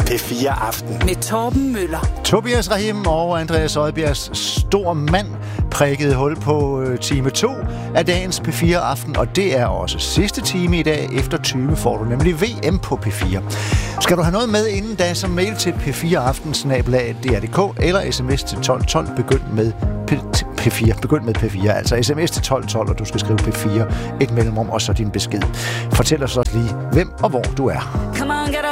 P4 Aften. Med Torben Møller. Tobias Rahim og Andreas Oddbjergs stor mand prikkede hul på time 2 af dagens P4 Aften, og det er også sidste time i dag. Efter 20 får du nemlig VM på P4. Skal du have noget med inden da, så mail til p4aften@dr.dk eller sms til 1212. Begynd med P4, altså sms til 1212, og du skal skrive P4, et mellemrum og så din besked. Fortæl os også lige, hvem og hvor du er.